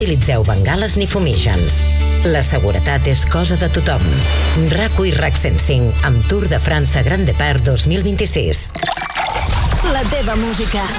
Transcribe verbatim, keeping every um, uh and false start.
utilitzeu bengales ni fumígens. La seguretat és cosa de tothom. RAC1 i RAC cent cinc amb Tour de França Grand Depart dos mil vint-i-sis. La teva música.